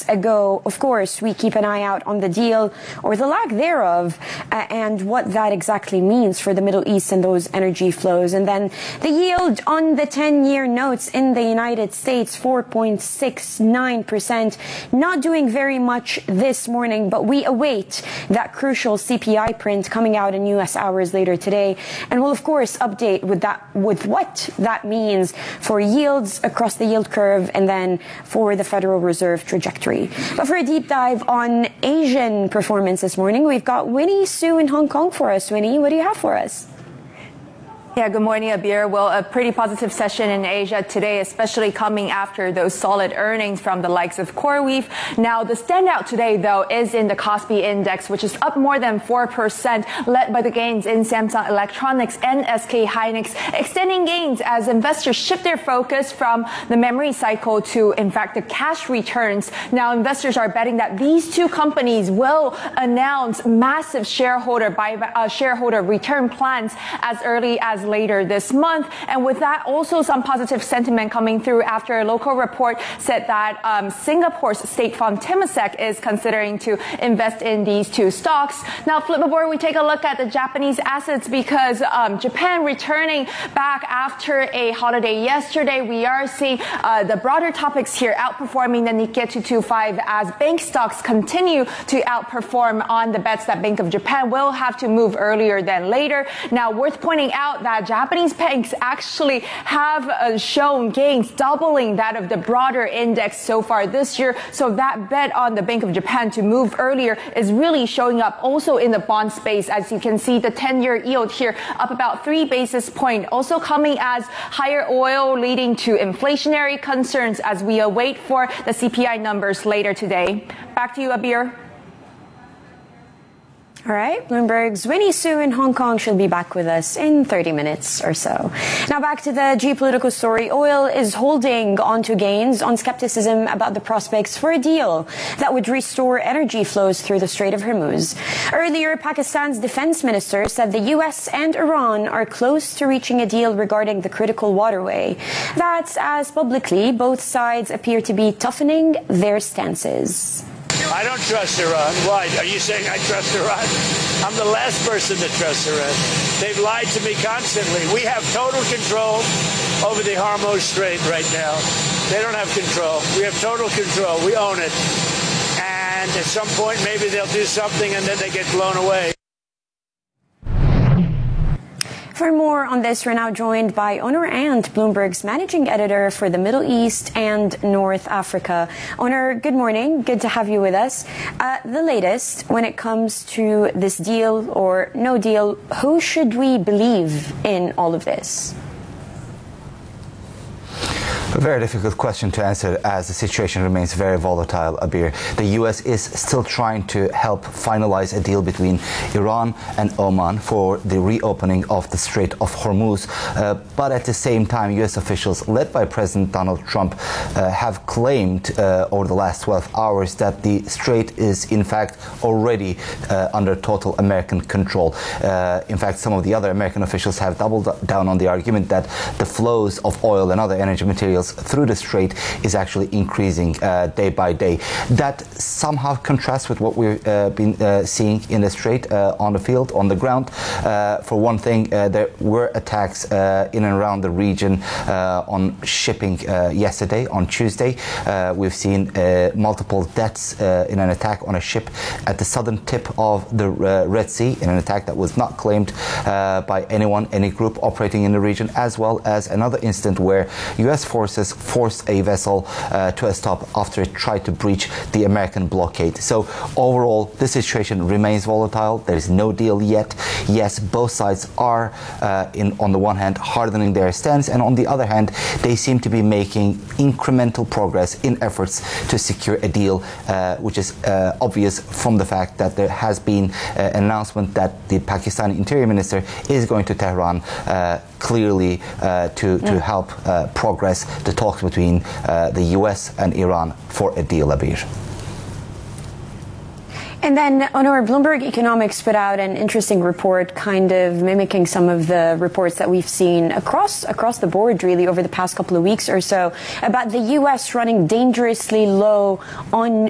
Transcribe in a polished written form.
minutes ago. Of course, we keep an eye out on the deal or the lack thereof and what that exactly means for the Middle East and those energy flows. And then the yield on the 10-year notes in the United States, 4.69%, not doing very much this morning, but we await that crucial CPI print coming out in U.S. hours later today. And we'll, of course, update with what that means for yields across the yield curve and then for the Federal Reserve trajectory. But for a deep dive on Asian performance this morning, we've got Winnie Su in Hong Kong for us. Winnie, what do you have for us? Yeah, good morning, Abir. Well, a pretty positive session in Asia today, especially coming after those solid earnings from the likes of CoreWeave. Now, the standout today, though, is in the Kospi Index, which is up more than 4%, led by the gains in Samsung Electronics and SK Hynix, extending gains as investors shift their focus from the memory cycle to, in fact, the cash returns. Now, investors are betting that these two companies will announce massive shareholder return plans as early as later this month. And with that, also some positive sentiment coming through after a local report said that Singapore's state fund Temasek is considering to invest in these two stocks. Now, flip aboard, we take a look at the Japanese assets because Japan returning back after a holiday yesterday. We are seeing the broader topics here outperforming the Nikkei 225 as bank stocks continue to outperform on the bets that Bank of Japan will have to move earlier than later. Now, worth pointing out that Japanese banks actually have shown gains doubling that of the broader index so far this year. So that bet on the Bank of Japan to move earlier is really showing up also in the bond space. As you can see, the 10-year yield here up about 3 basis points, also coming as higher oil leading to inflationary concerns as we await for the CPI numbers later today. Back to you, Abir. All right, Bloomberg's Winnie Su in Hong Kong should be back with us in 30 minutes or so. Now back to the geopolitical story. Oil is holding onto gains on skepticism about the prospects for a deal that would restore energy flows through the Strait of Hormuz. Earlier, Pakistan's defense minister said the U.S. and Iran are close to reaching a deal regarding the critical waterway. That's as publicly both sides appear to be toughening their stances. I don't trust Iran. Why? Are you saying I trust Iran? I'm the last person to trust Iran. They've lied to me constantly. We have total control over the Hormuz Strait right now. They don't have control. We have total control. We own it. And at some point, maybe they'll do something and then they get blown away. For more on this, we're now joined by Onur Ant, Bloomberg's managing editor for the Middle East and North Africa. Onur, good morning. Good to have you with us. The latest when it comes to this deal or no deal, who should we believe in all of this? A very difficult question to answer as the situation remains very volatile, Abir. The U.S. is still trying to help finalize a deal between Iran and Oman for the reopening of the Strait of Hormuz. But at the same time, U.S. officials led by President Donald Trump have claimed over the last 12 hours that the strait is in fact already under total American control. In fact, some of the other American officials have doubled down on the argument that the flows of oil and other energy materials through the strait is actually increasing day by day. That somehow contrasts with what we've been seeing in the strait on the field, on the ground. For one thing, there were attacks in and around the region on shipping yesterday, on Tuesday. We've seen multiple deaths in an attack on a ship at the southern tip of the Red Sea, in an attack that was not claimed by anyone, any group operating in the region, as well as another incident where U.S. forces forced a vessel to a stop after it tried to breach the American blockade. So overall, the situation remains volatile. There is no deal yet. Yes, both sides are, on the one hand, hardening their stance, and on the other hand, they seem to be making incremental progress in efforts to secure a deal, which is obvious from the fact that there has been an announcement that the Pakistani Interior Minister is going to Tehran clearly to help progress the talks between the U.S. and Iran for a deal, Abir. And then, Onur, Bloomberg Economics put out an interesting report kind of mimicking some of the reports that we've seen across the board, really, over the past couple of weeks or so, about the U.S. running dangerously low on